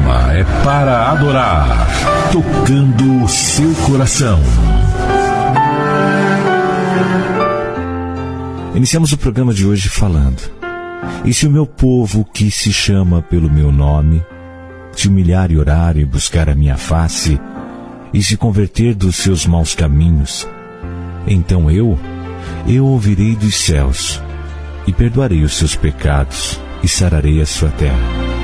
programa é para adorar, tocando o seu coração. Iniciamos o programa de hoje falando: e se o meu povo, que se chama pelo meu nome, se humilhar e orar e buscar a minha face, e se converter dos seus maus caminhos, então eu ouvirei dos céus, e perdoarei os seus pecados, e sararei a sua terra.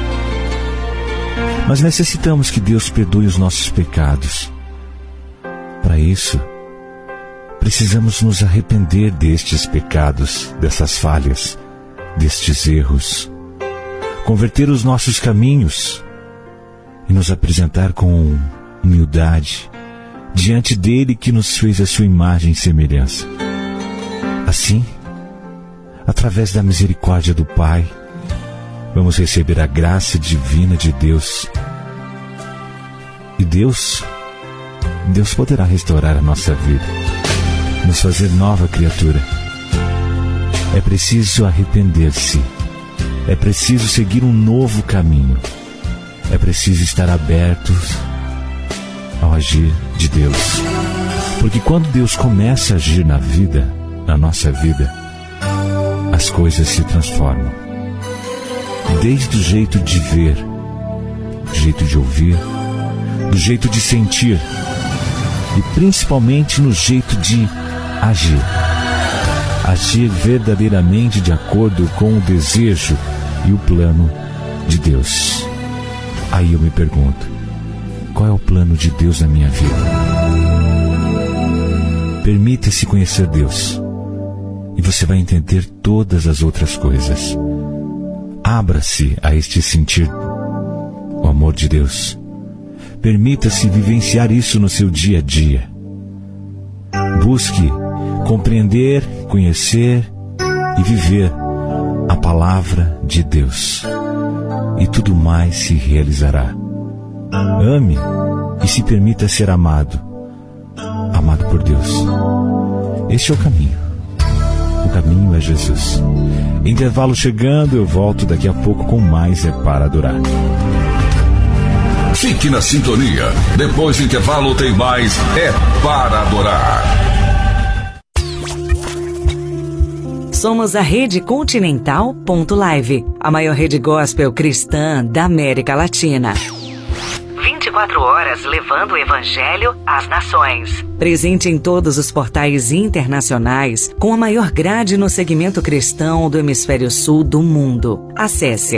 Mas necessitamos que Deus perdoe os nossos pecados. Para isso, precisamos nos arrepender destes pecados, dessas falhas, destes erros, converter os nossos caminhos e nos apresentar com humildade diante dele que nos fez a sua imagem e semelhança. Assim, através da misericórdia do Pai, vamos receber a graça divina de Deus. E Deus poderá restaurar a nossa vida, nos fazer nova criatura. É preciso arrepender-se. É preciso seguir um novo caminho. É preciso estar abertos ao agir de Deus. Porque quando Deus começa a agir na nossa vida, as coisas se transformam. Desde o jeito de ver, do jeito de ouvir, do jeito de sentir e principalmente no jeito de agir. Agir verdadeiramente de acordo com o desejo e o plano de Deus. Aí eu me pergunto: qual é o plano de Deus na minha vida? Permita-se conhecer Deus e você vai entender todas as outras coisas. Abra-se a este sentir o amor de Deus. Permita-se vivenciar isso no seu dia a dia. Busque compreender, conhecer e viver a palavra de Deus. E tudo mais se realizará. Ame e se permita ser amado. Amado por Deus. Este é o caminho. O caminho é Jesus. Intervalo chegando, eu volto daqui a pouco com mais É Para Adorar. Fique na sintonia. Depois do intervalo tem mais É Para Adorar. Somos a Rede Continental.live, a maior rede gospel cristã da América Latina. 24 horas levando o Evangelho às nações. Presente em todos os portais internacionais, com a maior grade no segmento cristão do hemisfério sul do mundo. Acesse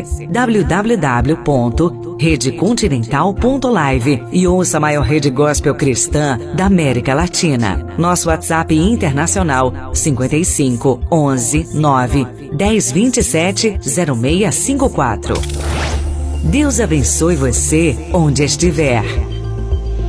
www.redecontinental.live e ouça a maior rede gospel cristã da América Latina. Nosso WhatsApp internacional 55 11 9 10 27 0654. Deus abençoe você onde estiver.